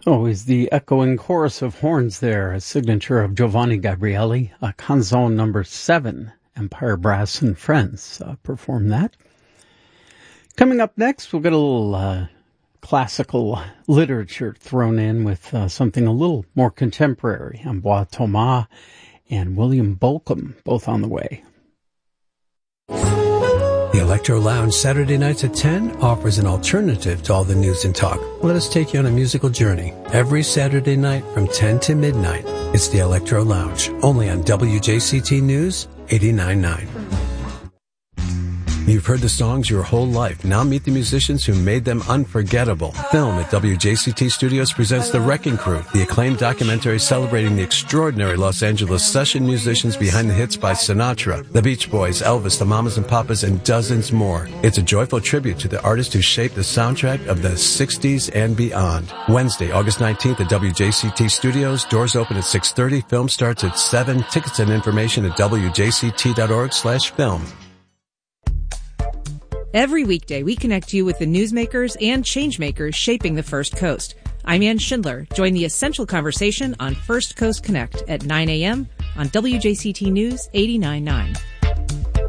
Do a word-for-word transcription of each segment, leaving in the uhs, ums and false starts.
Always the echoing chorus of horns there, a signature of Giovanni Gabrieli, a canzone number seven. Empire Brass and Friends uh, perform that. Coming up next, we'll get a little uh, classical literature thrown in with uh, something a little more contemporary. Ambroise Thomas and William Bolcom, both on the way. The Electro Lounge Saturday nights at ten offers an alternative to all the news and talk. Let us take you on a musical journey. Every Saturday night from ten to midnight, it's the Electro Lounge, only on W J C T News eighty-nine point nine. You've heard the songs your whole life. Now meet the musicians who made them unforgettable. Film at W J C T Studios presents The Wrecking Crew, the acclaimed documentary celebrating the extraordinary Los Angeles session musicians behind the hits by Sinatra, the Beach Boys, Elvis, the Mamas and Papas, and dozens more. It's a joyful tribute to the artists who shaped the soundtrack of the sixties and beyond. Wednesday, August nineteenth at W J C T Studios. Doors open at six thirty. Film starts at seven. Tickets and information at W J C T dot org slash film. Every weekday, we connect you with the newsmakers and changemakers shaping the First Coast. I'm Ann Schindler. Join the essential conversation on First Coast Connect at nine a.m. on W J C T News eighty-nine point nine.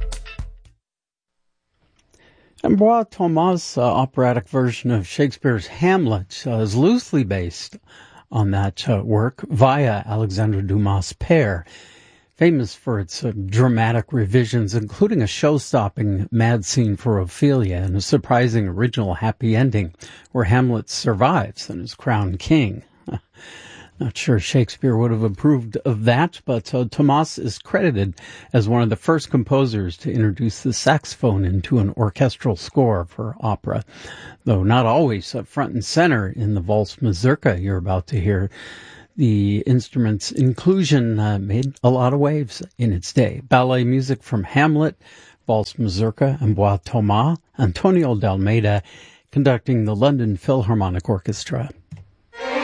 Ambroise Thomas' uh, operatic version of Shakespeare's Hamlet uh, is loosely based on that uh, work via Alexandre Dumas' Père, famous for its uh, dramatic revisions, including a show-stopping mad scene for Ophelia and a surprising original happy ending where Hamlet survives and is crowned king. Not sure Shakespeare would have approved of that, but uh, Thomas is credited as one of the first composers to introduce the saxophone into an orchestral score for opera, though not always uh, front and center in the Valse Mazurka you're about to hear. The instrument's inclusion uh, made a lot of waves in its day. Ballet music from Hamlet, Valse Mazurka, Ambroise Thomas, Antonio de Almeida conducting the London Philharmonic Orchestra.